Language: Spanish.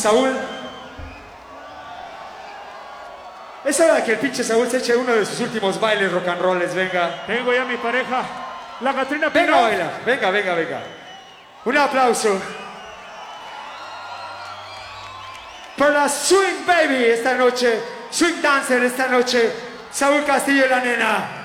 Saúl. Es hora de que el pinche Saúl se eche uno de sus últimos bailes rock and rolls, venga. Tengo ya mi pareja, la Catrina Venga, Pinal. baila, venga. Un aplauso. Por la Swing Baby esta noche, Swing Dancer esta noche, Saúl Castillo y la nena.